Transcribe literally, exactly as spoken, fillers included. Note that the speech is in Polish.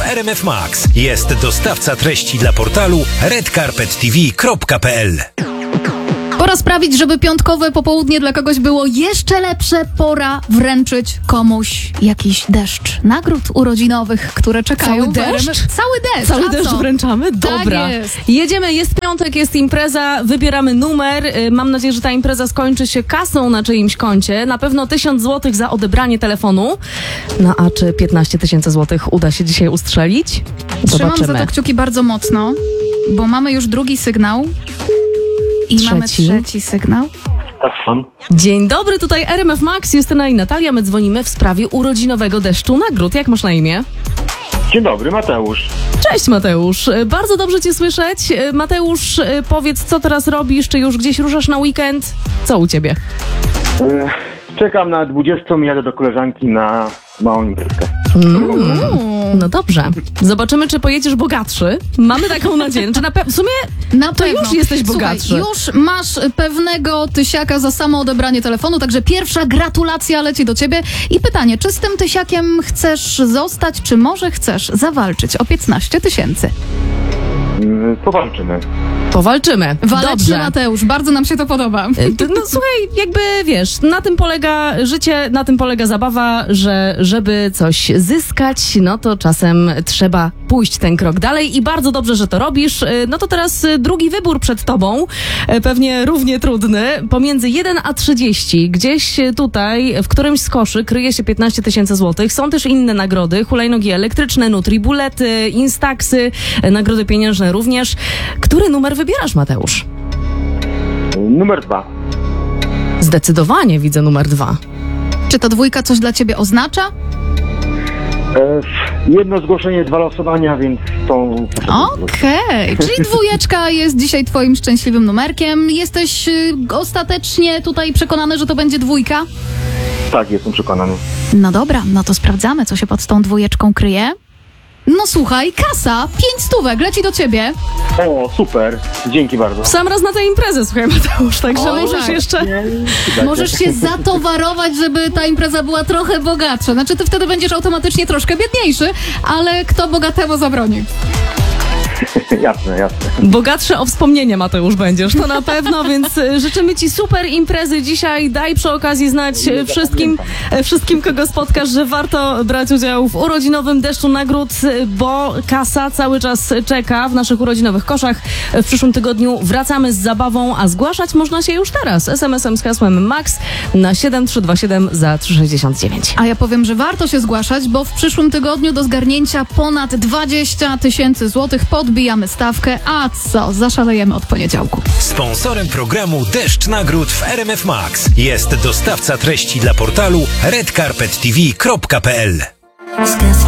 R M F Max. Jest dostawca treści dla portalu red carpet t v kropka p l. Pora sprawić, żeby piątkowe popołudnie dla kogoś było jeszcze lepsze. Pora wręczyć komuś jakiś deszcz nagród urodzinowych, które czekają. Cały deszcz? Cały deszcz. Cały A deszcz co? wręczamy? Dobra. Tak jest. Jedziemy, jest piątek, jest impreza, wybieramy numer. Mam nadzieję, że ta impreza skończy się kasą na czyimś koncie. Na pewno tysiąc złotych za odebranie telefonu. No a czy piętnaście tysięcy złotych uda się dzisiaj ustrzelić? Trzymam Zobaczymy. za to kciuki bardzo mocno, bo mamy już drugi sygnał. I Trzeci. mamy trzeci sygnał. Tak, pan. Dzień dobry, tutaj R M F Max, Justyna i Natalia. My dzwonimy w sprawie urodzinowego deszczu nagród. Jak masz na imię? Dzień dobry, Mateusz. Cześć Mateusz, bardzo dobrze Cię słyszeć. Mateusz, powiedz, co teraz robisz? Czy już gdzieś ruszasz na weekend? Co u Ciebie? E, czekam na dwudziestą i jadę do koleżanki na małą imprezkę. Mm. No dobrze. Zobaczymy, czy pojedziesz bogatszy. Mamy taką nadzieję. Czy na pe- w sumie Na to pewno. już jesteś bogatszy. Słuchaj, już masz pewnego tysiaka za samo odebranie telefonu, także pierwsza gratulacja leci do ciebie. I pytanie, czy z tym tysiakiem chcesz zostać, czy może chcesz zawalczyć o piętnaście tysięcy? E, powalczymy. Powalczymy. Waleczny Dobrze. Mateusz, bardzo nam się to podoba. Y, to, No słuchaj, jakby wiesz, na tym polega życie, na tym polega zabawa, że żeby coś zyskać, no to czasem trzeba pójść ten krok dalej i bardzo dobrze, że to robisz. Y, No to teraz y, drugi wybór przed tobą, y, pewnie równie trudny, pomiędzy jeden a trzydzieści. Gdzieś y, tutaj, w którymś z koszy kryje się piętnaście tysięcy złotych. Są też inne nagrody, hulajnogi elektryczne, nutribulety, instaxy, y, nagrody pieniężne również. Który numer wybierasz, Mateusz? E, numer dwa. Zdecydowanie widzę numer dwa. Czy ta dwójka coś dla ciebie oznacza? E, jedno zgłoszenie, dwa losowania, więc to... Okej, czyli dwójeczka jest dzisiaj twoim szczęśliwym numerkiem. Jesteś y, ostatecznie tutaj przekonany, że to będzie dwójka? Tak, jestem przekonany. No dobra, no to sprawdzamy, co się pod tą dwójeczką kryje. No słuchaj, kasa, pięć stówek, leci do ciebie. O, super. Dzięki bardzo. W sam raz na tę imprezę, słuchaj Mateusz, także Oj, możesz tak. jeszcze... Nie, tak. Możesz się zatowarować, żeby ta impreza była trochę bogatsza. Znaczy ty wtedy będziesz automatycznie troszkę biedniejszy, ale kto bogatemu zabroni? Jasne, jasne. Bogatsze o wspomnienie, Mateusz, będziesz, to na pewno, więc y, życzymy ci super imprezy dzisiaj. Daj przy okazji znać y, wszystkim, y, wszystkim, kogo spotkasz, że warto brać udział w urodzinowym deszczu nagród, y, bo kasa cały czas czeka w naszych urodzinowych koszach. W przyszłym tygodniu wracamy z zabawą, a zgłaszać można się już teraz es em esem z hasłem MAX na siedem trzy dwa siedem za trzy sześćdziesiąt dziewięć. A ja powiem, że warto się zgłaszać, bo w przyszłym tygodniu do zgarnięcia ponad dwadzieścia tysięcy złotych podbijamy stawkę, a co, zaszalejemy od poniedziałku. Sponsorem programu Deszcz Nagród w R M F Max jest dostawca treści dla portalu red carpet t v kropka p l.